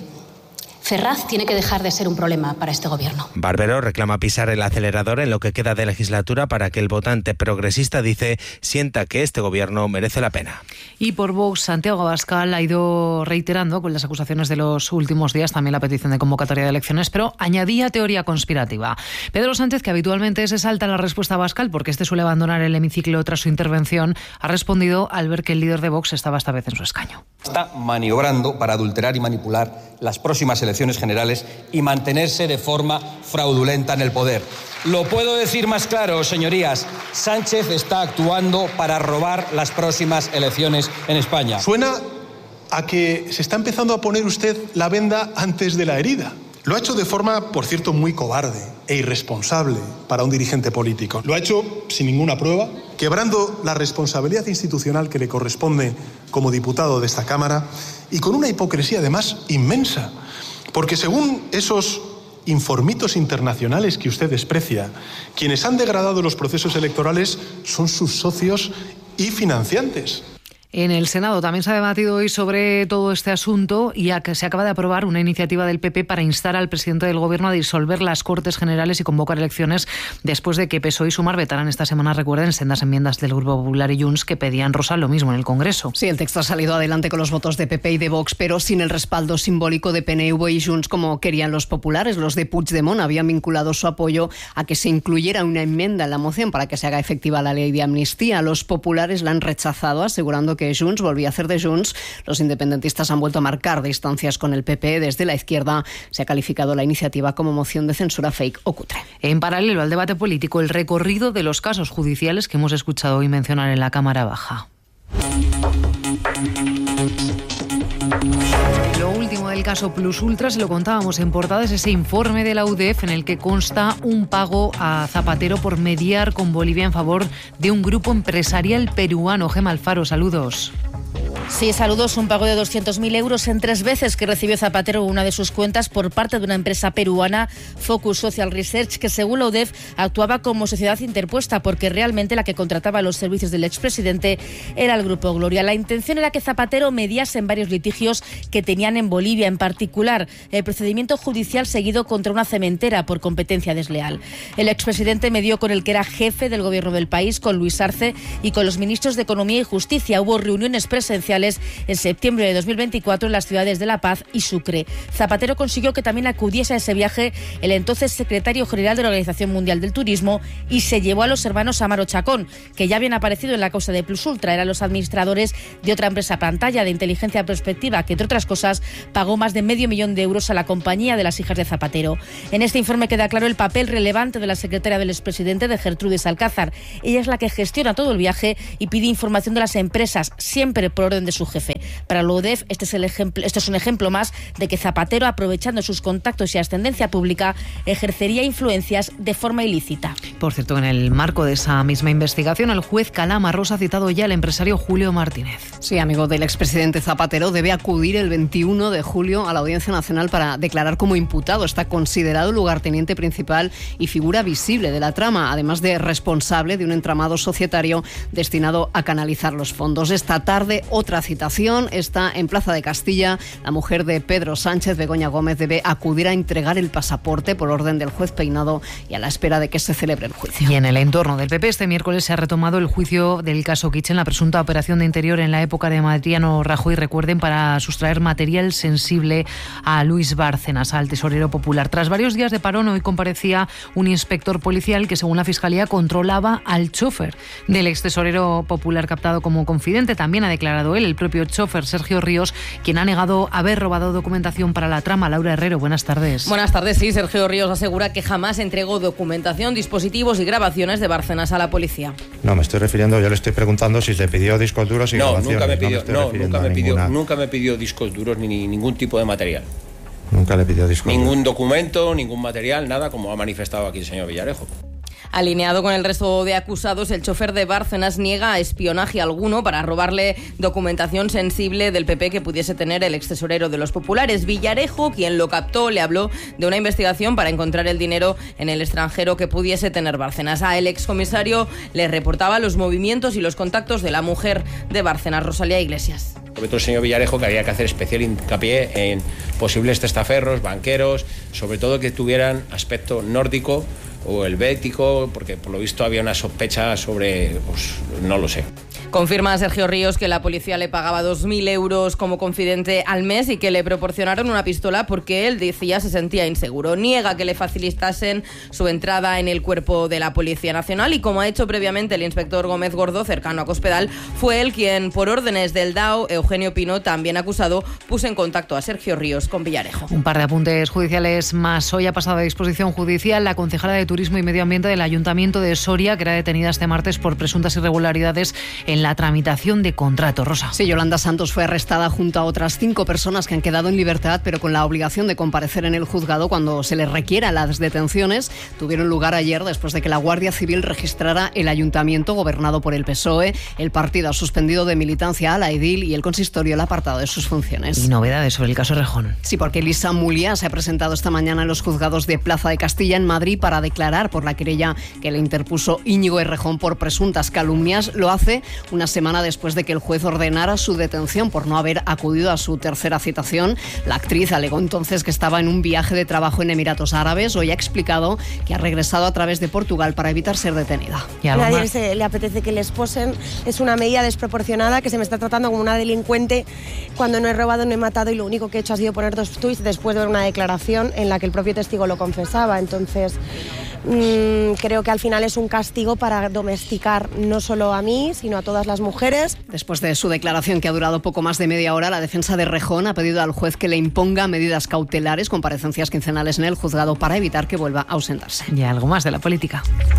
Ferraz tiene que dejar de ser un problema para este gobierno. Barbero reclama pisar el acelerador en lo que queda de legislatura para que el votante progresista, dice, sienta que este gobierno merece la pena. Y por Vox, Santiago Abascal ha ido reiterando con las acusaciones de los últimos días también la petición de convocatoria de elecciones, pero añadía teoría conspirativa. Pedro Sánchez, que habitualmente se salta la respuesta a Abascal porque este suele abandonar el hemiciclo tras su intervención, ha respondido al ver que el líder de Vox estaba esta vez en su escaño. Está maniobrando para adulterar y manipular las próximas elecciones generales y mantenerse de forma fraudulenta en el poder. Lo puedo decir más claro, señorías. Sánchez está actuando para robar las próximas elecciones en España. Suena a que se está empezando a poner usted la venda antes de la herida. Lo ha hecho de forma, por cierto, muy cobarde e irresponsable para un dirigente político. Lo ha hecho sin ninguna prueba, quebrando la responsabilidad institucional que le corresponde como diputado de esta Cámara y con una hipocresía además inmensa. Porque según esos informitos internacionales que usted desprecia, quienes han degradado los procesos electorales son sus socios y financiantes. En el Senado también se ha debatido hoy sobre todo este asunto y a que se acaba de aprobar una iniciativa del P P para instar al presidente del Gobierno a disolver las Cortes Generales y convocar elecciones después de que P S O E y Sumar vetaran esta semana, recuerden, sendas enmiendas del Grupo Popular y Junts que pedían, Rosa, lo mismo en el Congreso. Sí, el texto ha salido adelante con los votos de P P y de Vox, pero sin el respaldo simbólico de P N V y Junts como querían los populares. Los de Puigdemont habían vinculado su apoyo a que se incluyera una enmienda en la moción para que se haga efectiva la ley de amnistía. Los populares la han rechazado, asegurando que Junts volvía a hacer de Junts. Los independentistas han vuelto a marcar distancias con el P P. Desde la izquierda se ha calificado la iniciativa como moción de censura fake o cutre. En paralelo al debate político, el recorrido de los casos judiciales que hemos escuchado hoy mencionar en la Cámara Baja. Lo último del caso Plus Ultra, se lo contábamos en portada, es ese informe de la U D E F en el que consta un pago a Zapatero por mediar con Bolivia en favor de un grupo empresarial peruano. Gemma Alfaro, saludos. Sí, saludos. Un pago de doscientos mil euros en tres veces que recibió Zapatero en una de sus cuentas por parte de una empresa peruana, Focus Social Research, que según la U D E F actuaba como sociedad interpuesta porque realmente la que contrataba los servicios del expresidente era el Grupo Gloria. La intención era que Zapatero mediase en varios litigios que tenían en Bolivia, en particular el procedimiento judicial seguido contra una cementera por competencia desleal. El expresidente medió con el que era jefe del gobierno del país, con Luis Arce, y con los ministros de Economía y Justicia. Hubo reuniones presenciales en septiembre de dos mil veinticuatro en las ciudades de La Paz y Sucre. Zapatero consiguió que también acudiese a ese viaje el entonces secretario general de la Organización Mundial del Turismo y se llevó a los hermanos Amaro Chacón, que ya habían aparecido en la causa de Plus Ultra. Eran los administradores de otra empresa pantalla de inteligencia prospectiva que, entre otras cosas, pagó más de medio millón de euros a la compañía de las hijas de Zapatero. En este informe queda claro el papel relevante de la secretaria del expresidente, de Gertrudis Alcázar. Ella es la que gestiona todo el viaje y pide información de las empresas, siempre por orden de su jefe. Para la U D E F, este es, el ejemplo, este es un ejemplo más de que Zapatero, aprovechando sus contactos y ascendencia pública, ejercería influencias de forma ilícita. Por cierto, en el marco de esa misma investigación, el juez Calama Rosa ha citado ya al empresario Julio Martínez. Sí, amigo del expresidente Zapatero, debe acudir el veintiuno de julio a la Audiencia Nacional para declarar como imputado. Está considerado lugarteniente principal y figura visible de la trama, además de responsable de un entramado societario destinado a canalizar los fondos. Esta tarde, otra otra citación. Está en Plaza de Castilla. La mujer de Pedro Sánchez, Begoña Gómez, debe acudir a entregar el pasaporte por orden del juez Peinado y a la espera de que se celebre el juicio. Y en el entorno del P P, este miércoles se ha retomado el juicio del caso Kitchen, la presunta operación de Interior en la época de Mariano Rajoy, recuerden, para sustraer material sensible a Luis Bárcenas, al tesorero popular. Tras varios días de parón, hoy comparecía un inspector policial que, según la Fiscalía, controlaba al chofer del ex tesorero popular captado como confidente. También ha declarado él, el propio chofer, Sergio Ríos, quien ha negado haber robado documentación para la trama. Laura Herrero, buenas tardes. Buenas tardes, sí. Sergio Ríos asegura que jamás entregó documentación, dispositivos y grabaciones de Bárcenas a la policía. No, me estoy refiriendo, yo le estoy preguntando si le pidió discos duros y no, grabaciones. Nunca me pidió, no, me no nunca, me pidió, nunca me pidió discos duros ni, ni ningún tipo de material. Nunca le pidió discos Ningún duros. documento, ningún material, nada, como ha manifestado aquí el señor Villarejo. Alineado con el resto de acusados, el chofer de Bárcenas niega espionaje alguno para robarle documentación sensible del P P que pudiese tener el extesorero de los populares. Villarejo, quien lo captó, le habló de una investigación para encontrar el dinero en el extranjero que pudiese tener Bárcenas. A el excomisario le reportaba los movimientos y los contactos de la mujer de Bárcenas, Rosalía Iglesias. Sobre todo el señor Villarejo, que había que hacer especial hincapié en posibles testaferros, banqueros, sobre todo que tuvieran aspecto nórdico o helvético, porque por lo visto había una sospecha sobre, pues no lo sé. Confirma Sergio Ríos que la policía le pagaba dos mil euros como confidente al mes y que le proporcionaron una pistola porque él decía se sentía inseguro. Niega que le facilitasen su entrada en el cuerpo de la Policía Nacional y, como ha hecho previamente el inspector Gómez Gordo, cercano a Cospedal, fue él quien, por órdenes del D A O, Eugenio Pino, también acusado, puso en contacto a Sergio Ríos con Villarejo. Un par de apuntes judiciales más. Hoy ha pasado a disposición judicial la concejala de Turismo y Medio Ambiente del Ayuntamiento de Soria, que era detenida este martes por presuntas irregularidades en la tramitación de contrato. Rosa. Sí, Yolanda Santos fue arrestada junto a otras cinco personas que han quedado en libertad, pero con la obligación de comparecer en el juzgado cuando se les requiera. Las detenciones tuvieron lugar ayer después de que la Guardia Civil registrara el ayuntamiento gobernado por el P S O E. El partido ha suspendido de militancia a la edil y el consistorio el apartado de sus funciones. Y novedades sobre el caso Rejón. Sí, porque Elisa Mulia se ha presentado esta mañana en los juzgados de Plaza de Castilla en Madrid para declarar por la querella que le interpuso Íñigo Errejón por presuntas calumnias. Lo hace una semana después de que el juez ordenara su detención por no haber acudido a su tercera citación. La actriz alegó entonces que estaba en un viaje de trabajo en Emiratos Árabes. Hoy ha explicado que ha regresado a través de Portugal para evitar ser detenida. A nadie se le apetece que le esposen. Es una medida desproporcionada, que se me está tratando como una delincuente cuando no he robado, no he matado y lo único que he hecho ha sido poner dos tweets después de ver una declaración en la que el propio testigo lo confesaba. Entonces mmm, creo que al final es un castigo para domesticar no solo a mí, sino a todas las mujeres. Después de su declaración, que ha durado poco más de media hora, la defensa de Rejón ha pedido al juez que le imponga medidas cautelares, comparecencias quincenales en el juzgado para evitar que vuelva a ausentarse. Y algo más de la política.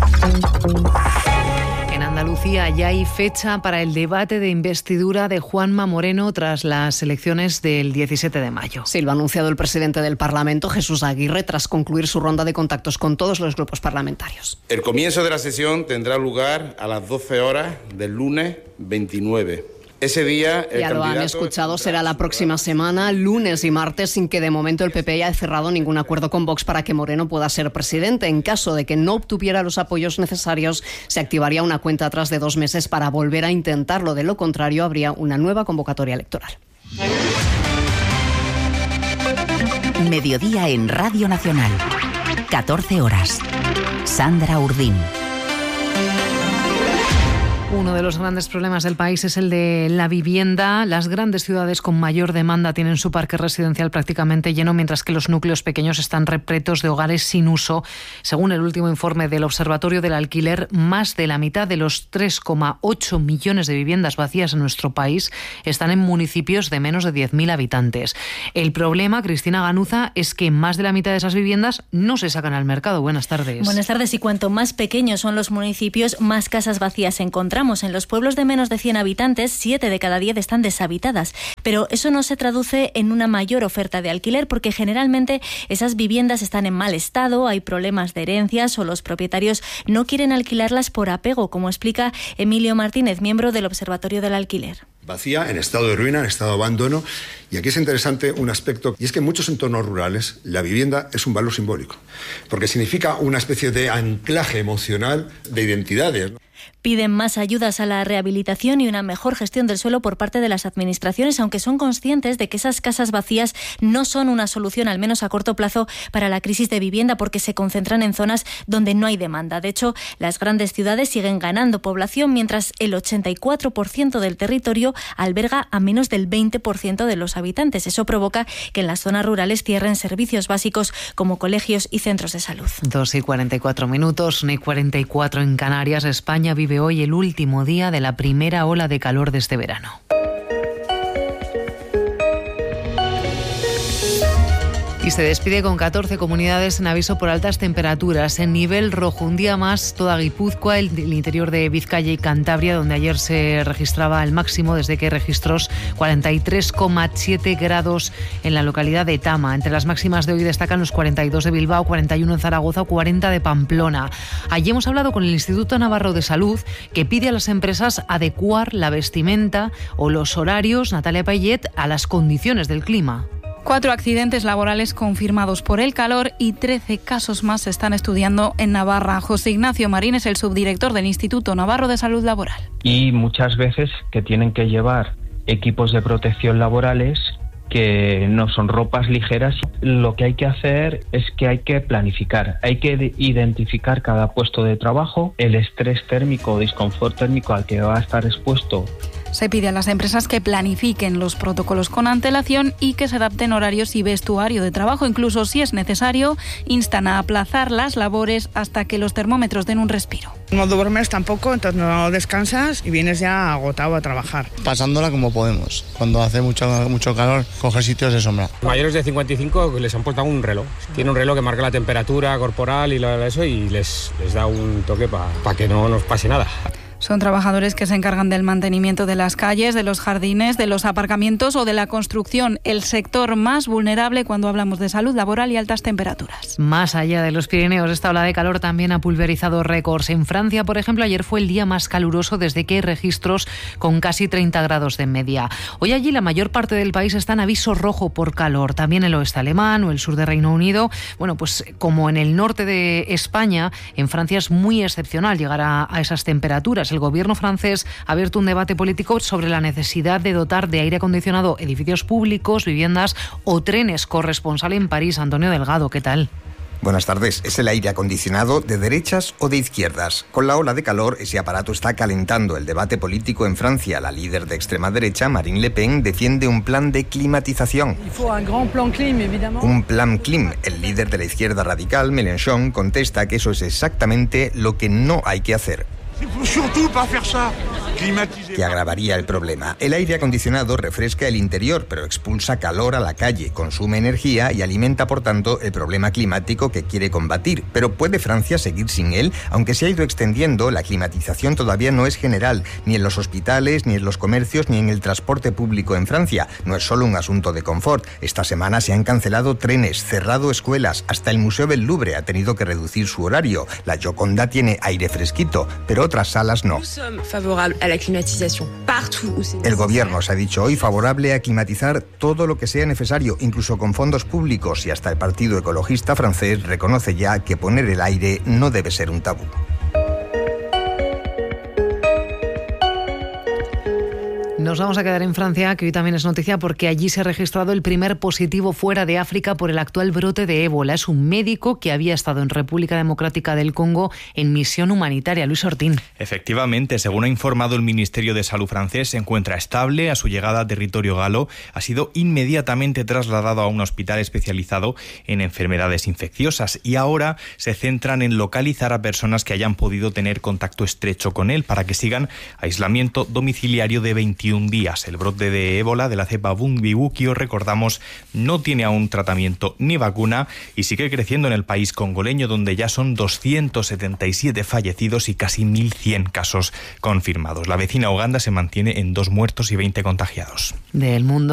En Andalucía ya hay fecha para el debate de investidura de Juanma Moreno tras las elecciones del diecisiete de mayo. Sí, lo ha anunciado el presidente del Parlamento, Jesús Aguirre, tras concluir su ronda de contactos con todos los grupos parlamentarios. El comienzo de la sesión tendrá lugar a las doce horas del lunes veintinueve. Ese día el ya lo han escuchado, será la próxima semana, lunes y martes, sin que de momento el P P haya cerrado ningún acuerdo con Vox para que Moreno pueda ser presidente. En caso de que no obtuviera los apoyos necesarios, se activaría una cuenta atrás de dos meses para volver a intentarlo. De lo contrario, habría una nueva convocatoria electoral. Mediodía en Radio Nacional. catorce horas. Sandra Urdín. Uno de los grandes problemas del país es el de la vivienda. Las grandes ciudades con mayor demanda tienen su parque residencial prácticamente lleno, mientras que los núcleos pequeños están repletos de hogares sin uso. Según el último informe del Observatorio del Alquiler, más de la mitad de los tres coma ocho millones de viviendas vacías en nuestro país están en municipios de menos de diez mil habitantes. El problema, Cristina Ganuza, es que más de la mitad de esas viviendas no se sacan al mercado. Buenas tardes. Buenas tardes. Y cuanto más pequeños son los municipios, más casas vacías encontramos. En los pueblos de menos de cien habitantes, siete de cada diez están deshabitadas. Pero eso no se traduce en una mayor oferta de alquiler, porque generalmente esas viviendas están en mal estado, hay problemas de herencias o los propietarios no quieren alquilarlas por apego, como explica Emilio Martínez, miembro del Observatorio del Alquiler. Vacía, en estado de ruina, en estado de abandono. Y aquí es interesante un aspecto, y es que en muchos entornos rurales la vivienda es un valor simbólico, porque significa una especie de anclaje emocional de identidades, ¿no? Piden más ayudas a la rehabilitación y una mejor gestión del suelo por parte de las administraciones, aunque son conscientes de que esas casas vacías no son una solución, al menos a corto plazo, para la crisis de vivienda, porque se concentran en zonas donde no hay demanda. De hecho, las grandes ciudades siguen ganando población, mientras el ochenta y cuatro por ciento del territorio alberga a menos del veinte por ciento de los habitantes. Eso provoca que en las zonas rurales cierren servicios básicos como colegios y centros de salud. dos y cuarenta y cuatro minutos, una y cuarenta y cuatro en Canarias. España vive hoy el último día de la primera ola de calor de este verano. Y se despide con catorce comunidades en aviso por altas temperaturas. En nivel rojo, un día más, toda Guipúzcoa, el, el interior de Vizcaya y Cantabria, donde ayer se registraba el máximo desde que registros cuarenta y tres coma siete grados en la localidad de Tama. Entre las máximas de hoy destacan los cuarenta y dos de Bilbao, cuarenta y uno en Zaragoza o cuarenta de Pamplona. Allí hemos hablado con el Instituto Navarro de Salud, que pide a las empresas adecuar la vestimenta o los horarios, Natalia Payet, a las condiciones del clima. Cuatro accidentes laborales confirmados por el calor y trece casos más se están estudiando en Navarra. José Ignacio Marín es el subdirector del Instituto Navarro de Salud Laboral. Y muchas veces que tienen que llevar equipos de protección laborales que no son ropas ligeras. Lo que hay que hacer es que hay que planificar, hay que identificar cada puesto de trabajo, el estrés térmico o disconfort térmico al que va a estar expuesto. Se pide a las empresas que planifiquen los protocolos con antelación y que se adapten horarios y vestuario de trabajo. Incluso, si es necesario, instan a aplazar las labores hasta que los termómetros den un respiro. No duermes tampoco, entonces no descansas y vienes ya agotado a trabajar. Pasándola como podemos. Cuando hace mucho, mucho calor, coger sitios de sombra. Mayores de cincuenta y cinco les han puesto un reloj. Tiene un reloj que marca la temperatura corporal y eso y les, les da un toque para pa que no nos pase nada. Son trabajadores que se encargan del mantenimiento de las calles, de los jardines, de los aparcamientos o de la construcción, el sector más vulnerable cuando hablamos de salud laboral y altas temperaturas. Más allá de los Pirineos, esta ola de calor también ha pulverizado récords. En Francia, por ejemplo, ayer fue el día más caluroso desde que hay registros con casi treinta grados de media. Hoy allí la mayor parte del país está en aviso rojo por calor. También el oeste alemán o el sur de Reino Unido. Bueno, pues como en el norte de España, en Francia es muy excepcional llegar a, a esas temperaturas. El gobierno francés ha abierto un debate político sobre la necesidad de dotar de aire acondicionado edificios públicos, viviendas o trenes. Corresponsal en París, Antonio Delgado, ¿qué tal? Buenas tardes. ¿Es el aire acondicionado de derechas o de izquierdas? Con la ola de calor, ese aparato está calentando el debate político en Francia. La líder de extrema derecha, Marine Le Pen, defiende un plan de climatización. Un plan clim. El líder de la izquierda radical, Mélenchon, contesta que eso es exactamente lo que no hay que hacer. Que agravaría el problema. El aire acondicionado refresca el interior, pero expulsa calor a la calle, consume energía y alimenta, por tanto, el problema climático que quiere combatir. Pero ¿puede Francia seguir sin él? Aunque se ha ido extendiendo, la climatización todavía no es general, ni en los hospitales, ni en los comercios, ni en el transporte público en Francia. No es solo un asunto de confort. Esta semana se han cancelado trenes, cerrado escuelas, hasta el Museo del Louvre ha tenido que reducir su horario. La Gioconda tiene aire fresquito, pero otras salas no. El gobierno se ha dicho hoy favorable a climatizar todo lo que sea necesario, incluso con fondos públicos, y hasta el Partido Ecologista francés reconoce ya que poner el aire no debe ser un tabú. Nos vamos a quedar en Francia, que hoy también es noticia porque allí se ha registrado el primer positivo fuera de África por el actual brote de ébola. Es un médico que había estado en República Democrática del Congo en misión humanitaria. Luis Ortín. Efectivamente, según ha informado el Ministerio de Salud francés, se encuentra estable. A su llegada a territorio galo ha sido inmediatamente trasladado a un hospital especializado en enfermedades infecciosas y ahora se centran en localizar a personas que hayan podido tener contacto estrecho con él para que sigan aislamiento domiciliario de veintiún días. El brote de ébola de la cepa Bundibugyo, recordamos, no tiene aún tratamiento ni vacuna y sigue creciendo en el país congoleño, donde ya son doscientos setenta y siete fallecidos y casi mil cien casos confirmados. La vecina Uganda se mantiene en dos muertos y veinte contagiados. Del mundo.